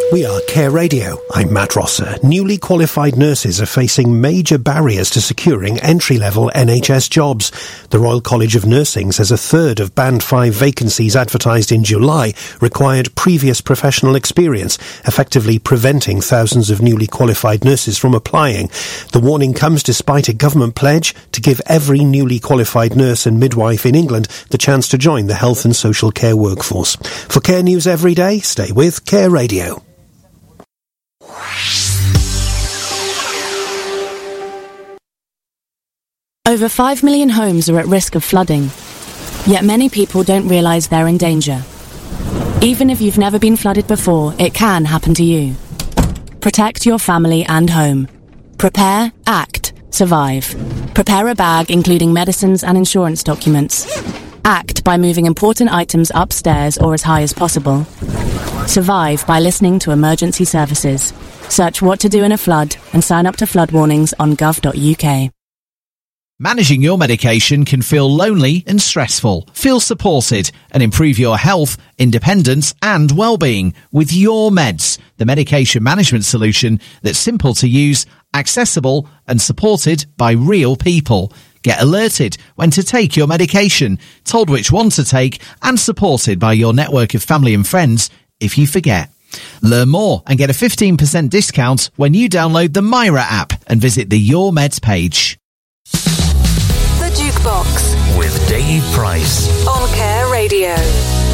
We are Care Radio. I'm Matt Rosser. Newly qualified nurses are facing major barriers to securing entry-level NHS jobs. The Royal College of Nursing says a third of Band 5 vacancies advertised in July required previous professional experience, effectively preventing thousands of newly qualified nurses from applying. The warning comes despite a government pledge to give every newly qualified nurse and midwife in England the chance to join the health and social care workforce. For Care News every day, stay with Care Radio. Over 5 million homes are at risk of flooding, yet many people don't realise they're in danger. Even if you've never been flooded before, it can happen to you. Protect your family and home. Prepare, act, survive. Prepare a bag including medicines and insurance documents. Act by moving important items upstairs or as high as possible. Survive by listening to emergency services. Search what to do in a flood and sign up to flood warnings on gov.uk. Managing your medication can feel lonely and stressful. Feel supported and improve your health, independence and well-being with Your Meds, the medication management solution that's simple to use, accessible and supported by real people. Get alerted when to take your medication, told which one to take and supported by your network of family and friends if you forget. Learn more and get a 15% discount when you download the Myra app and visit the Your Meds page. The Jukebox with Dave Price on Care Radio.